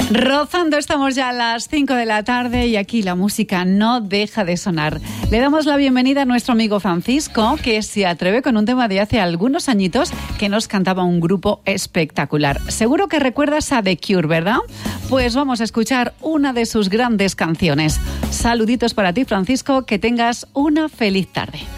Rozando, estamos ya a las 5 de la tarde y aquí la música no deja de sonar. Le damos la bienvenida a nuestro amigo Francisco, que se atreve con un tema de hace algunos añitos que nos cantaba un grupo espectacular. Seguro que recuerdas a The Cure, ¿verdad? Pues vamos a escuchar una de sus grandes canciones. Saluditos para ti, Francisco, que tengas una feliz tarde.